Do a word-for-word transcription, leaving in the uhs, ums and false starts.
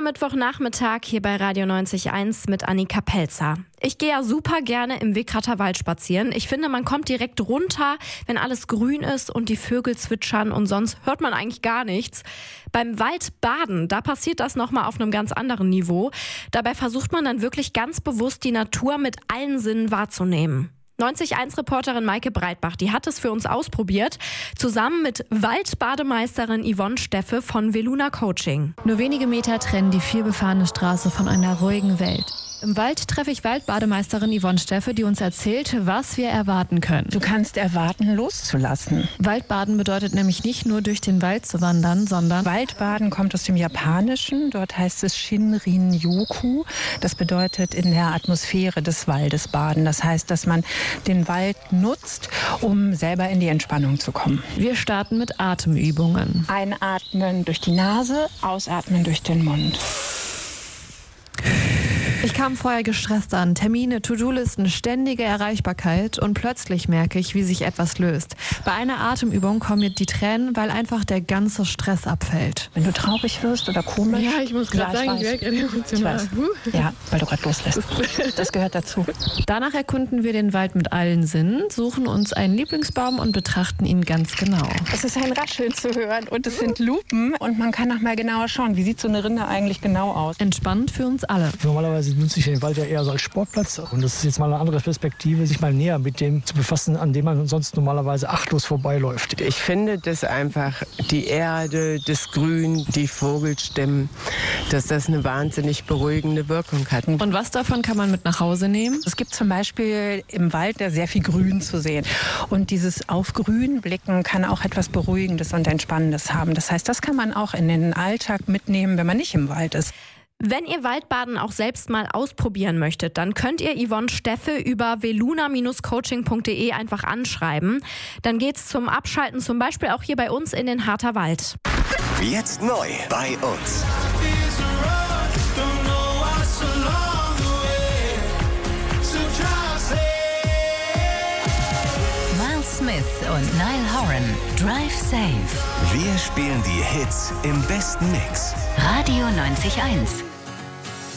Mittwochnachmittag hier bei Radio neunzig Komma eins mit Annika Pelzer. Ich gehe ja super gerne im Wickrater Wald spazieren. Ich finde, man kommt direkt runter, wenn alles grün ist und die Vögel zwitschern und sonst hört man eigentlich gar nichts. Beim Waldbaden, da passiert das nochmal auf einem ganz anderen Niveau. Dabei versucht man dann wirklich ganz bewusst, die Natur mit allen Sinnen wahrzunehmen. neunzig Komma eins Reporterin Maike Breitbach, die hat es für uns ausprobiert, zusammen mit Waldbademeisterin Yvonne Steffe von Veluna Coaching. Nur wenige Meter trennen die vielbefahrene Straße von einer ruhigen Welt. Im Wald treffe ich Waldbademeisterin Yvonne Steffe, die uns erzählt, was wir erwarten können. Du kannst erwarten, loszulassen. Waldbaden bedeutet nämlich nicht nur durch den Wald zu wandern, sondern... Waldbaden kommt aus dem Japanischen. Dort heißt es Shinrin-yoku. Das bedeutet in der Atmosphäre des Waldes baden. Das heißt, dass man den Wald nutzt, um selber in die Entspannung zu kommen. Wir starten mit Atemübungen. Einatmen durch die Nase, ausatmen durch den Mund. Ich kam vorher gestresst an. Termine, To-Do-Listen, ständige Erreichbarkeit und plötzlich merke ich, wie sich etwas löst. Bei einer Atemübung kommen mir die Tränen, weil einfach der ganze Stress abfällt. Wenn du traurig wirst oder komisch. Ja, ich muss gerade sagen, ich wäre gerade emotional. Ja, weil du gerade loslässt. Das gehört dazu. Danach erkunden wir den Wald mit allen Sinnen, suchen uns einen Lieblingsbaum und betrachten ihn ganz genau. Es ist ein Rascheln zu hören und es sind Lupen und man kann noch mal genauer schauen, wie sieht so eine Rinde eigentlich genau aus. Entspannt für uns alle. Normalerweise nutze ich den Wald ja eher so als Sportplatz. Und das ist jetzt mal eine andere Perspektive, sich mal näher mit dem zu befassen, an dem man sonst normalerweise achtlos vorbeiläuft. Ich finde, dass einfach die Erde, das Grün, die Vogelstimmen, dass das eine wahnsinnig beruhigende Wirkung hat. Und was davon kann man mit nach Hause nehmen? Es gibt zum Beispiel im Wald sehr viel Grün zu sehen. Und dieses auf Grün blicken kann auch etwas Beruhigendes und Entspannendes haben. Das heißt, das kann man auch in den Alltag mitnehmen, wenn man nicht im Wald ist. Wenn ihr Waldbaden auch selbst mal ausprobieren möchtet, dann könnt ihr Yvonne Steffe über veluna Coaching punkt de einfach anschreiben. Dann geht's zum Abschalten zum Beispiel auch hier bei uns in den Harter Wald. Jetzt neu bei uns. Miles Smith und Niall Horan, Drive Safe. Wir spielen die Hits im besten Mix. Radio neunzig Komma eins.